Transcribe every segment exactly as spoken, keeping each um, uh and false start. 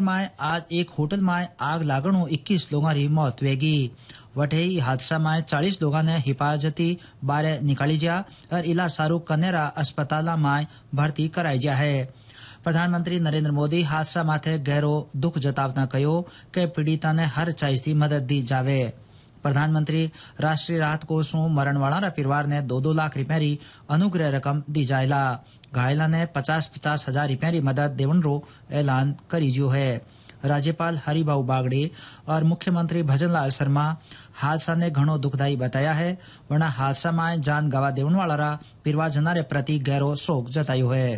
में आज एक होटल में आग लागणो इक्कीस लोगों की मौत वेगी। वठे हादसा में चालीस लोगों ने हिफाजती बारे निकाली जा और इलाज सारू कनेरा अस्पताल में भर्ती कराई जा है। प्रधानमंत्री नरेंद्र मोदी हादसा माथे गहरो दुख जतावता कहो कि पीड़िता ने हर चाइज की मदद दी जावे। प्रधानमंत्री राष्ट्रीय राहत कोष मरण वाला परिवार ने दो दो लाख रुपया री अनुग्रह रकम दी जायला। घायला ने पचास पचास हजार रुपया री मदद देवन रो ऐलान करी जो है। राज्यपाल हरिभाऊ बागड़े और मुख्यमंत्री भजनलाल शर्मा हादसा ने घणो दुखदायी बताया है। वरना हादसा में जान गवा देवन वाला परिवारजना रे प्रति गहरो शोक जतायो है।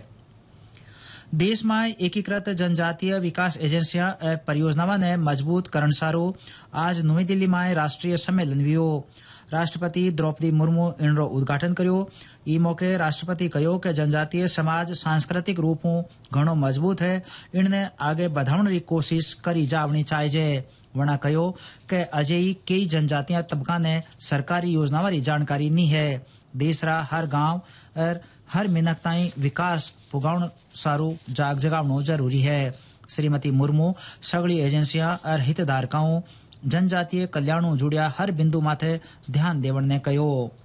देश में एकीकृत जनजातीय विकास एजेंसियां और परियोजनाओं ने मजबूत करण सारो आज नई दिल्ली में राष्ट्रीय सम्मेलन हुयो। राष्ट्रपति द्रौपदी मुर्मू इनरो उद्घाटन कर्यो। ई मौके राष्ट्रपति कहो कि जनजातीय समाज सांस्कृतिक रूपों घणो मजबूत है, इनने आगे बढ़ाने की कोशिश करी जावनी चाहिए। वरना कहो कि अजय कई जनजातीय तबका ने सरकारी योजनाओं की जानकारी नहीं है। देश रा हर गांव और हर मिनक ताई विकास पुगाउण सारू जाग जगावनो जरूरी है। श्रीमती मुर्मू सगली एजेंसियां और हितधारकों जनजातीय कल्याणों जुड़िया हर बिंदु माथे ध्यान देवन ने कहो।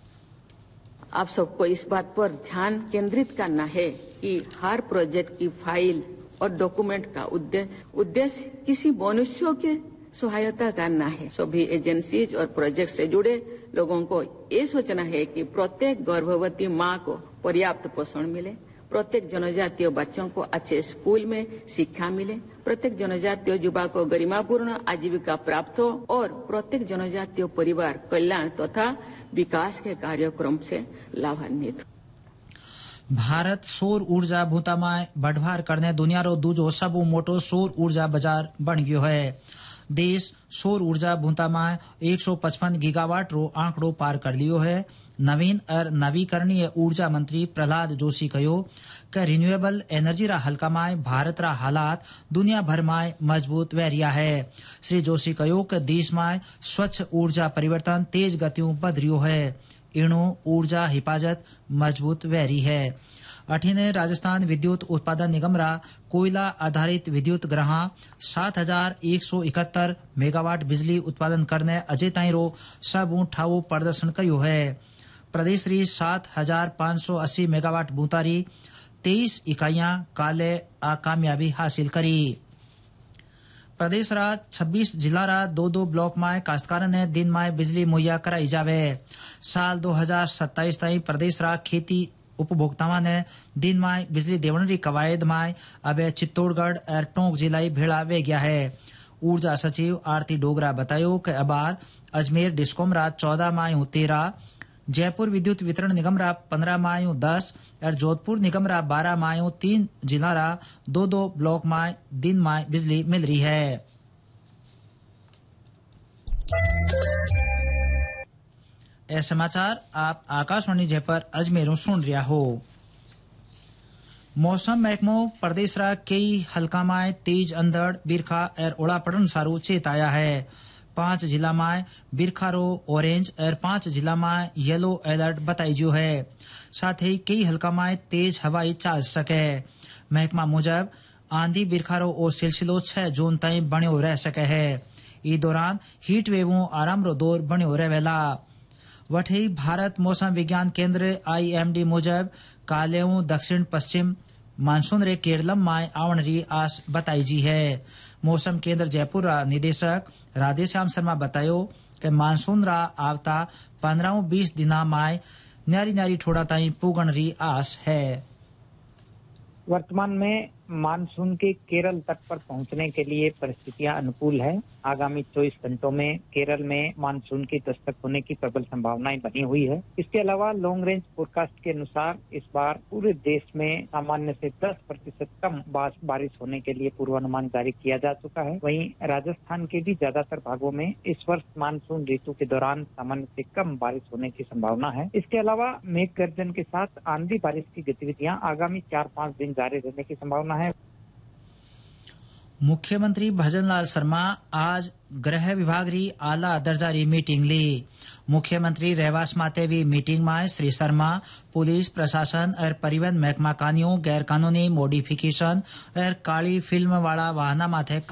आप सबको इस बात पर ध्यान केंद्रित करना है कि हर प्रोजेक्ट की फाइल और डॉक्यूमेंट का उद्देश्य किसी मनुष्यों के सहायता करना है। सभी एजेंसीज और प्रोजेक्ट से जुड़े लोगों को ये सोचना है कि प्रत्येक गर्भवती माँ को पर्याप्त पोषण मिले, प्रत्येक जनजातीय बच्चों को अच्छे स्कूल में शिक्षा मिले, प्रत्येक जनजातीय युवा को गरिमापूर्ण आजीविका प्राप्त हो और प्रत्येक जनजातीय परिवार कल्याण तथा विकास के कार्यक्रम से लाभान्वित हो। भारत सौर ऊर्जा भूता में बढ़वार करने दुनिया रो दूजो सबू मोटो सौर ऊर्जा बाजार बन गयो है। देश सौर ऊर्जा भूता में एक सौ पचपन गीगावाट रो आंकड़ो पार कर लियो है। नवीन और नवीकरणीय ऊर्जा मंत्री प्रहलाद जोशी कहो कि रिन्यूएबल एनर्जी रा हल्का में भारत रा हालात दुनिया भर में मजबूत वैरिया है। श्री जोशी कहो कि देश में स्वच्छ ऊर्जा परिवर्तन तेज गतियों बढ़ रियो है। इणु ऊर्जा हिफाजत मजबूत वैरी है। अठीने राजस्थान विद्युत उत्पादन निगम रा कोयला आधारित विद्युत ग्रह सात हजार एक सौ इकहत्तर मेगावाट बिजली उत्पादन करने अजय ताई रो सब ठावो प्रदर्शन करियो है। प्रदेश री सात हजार पाँच सौ अस्सी मेगावाट बूतारी तेईस इकाइयां काले आ कामयाबी हासिल करी। प्रदेश रा छब्बीस जिला रा दो दो ब्लॉक में काश्तकार ने दिन में बिजली मुहैया कराई जावे। साल दो हजार सत्ताईस ताई प्रदेश रा खेती उपभोक्ताओं ने दिन में बिजली देवन री कवायद में अब चित्तौड़गढ़ और टोंक जिला भेड़ा वे गया है। ऊर्जा सचिव आरती डोगरा बतायो कि अबार अजमेर डिस्कॉम रा चौदह मायू तेरह, जयपुर विद्युत वितरण निगम रा पंद्रह मायू दस और जोधपुर निगम रा बारह मायू तीन जिला रा दो दो ब्लॉक में दिन में बिजली मिल रही है। ए समाचार आप आकाशवाणी जयपुर अजमेरों सुन रिया हो। मौसम महकमो प्रदेश रा कई हल्का में तेज अंधड़ बिरखा और ओला पड़न सारू चेताया है। पांच जिला में बिरखा रो ऑरेंज और पांच जिला में येलो अलर्ट बताई जो है। साथ ही कई हल्का में तेज हवाई चल सके। महकमा मुजब आंधी बिरखा रो ओ सिलसिलो छह जून ताई बण्यो रह सके है। ई दौरान हीट वेवों आराम रो दौर बण्यो रहेला। वठी भारत मौसम विज्ञान केंद्र आई एम डी मुजब कालेऊ दक्षिण पश्चिम मानसून रे केरलम में आवण री आस बताई जी है। मौसम केंद्र जयपुर रा निदेशक राधेश्याम शर्मा बतायो कि मानसून रा आवता पंद्रह बीस दिना में न्यारी न्यारी ठोड़ा ताई पुगण री आस है। वर्तमान में मानसून के केरल तट पर पहुंचने के लिए परिस्थितियां अनुकूल है। आगामी चौबीस घंटों में केरल में मानसून की दस्तक होने की प्रबल संभावनाएं बनी हुई है। इसके अलावा लॉन्ग रेंज फोरकास्ट के अनुसार इस बार पूरे देश में सामान्य से दस प्रतिशत कम बारिश होने के लिए पूर्वानुमान जारी किया जा चुका है। वहीं राजस्थान के भी ज्यादातर भागों में इस वर्ष मानसून ऋतु के दौरान सामान्य से कम बारिश होने की संभावना है। इसके अलावा मेघ गर्जन के साथ आंधी बारिश की गतिविधियां आगामी चार पाँच दिन जारी रहने की संभावना है। मुख्यमंत्री भजनलाल शर्मा आज गृह विभाग री आला दर्जा री मीटिंग ली। मुख्यमंत्री रहवास माते वी मीटिंग में श्री शर्मा पुलिस प्रशासन और परिवहन महकमा कानियों गैर कानूनी मॉडिफिकेशन और काली फिल्म वाला वाहना माथे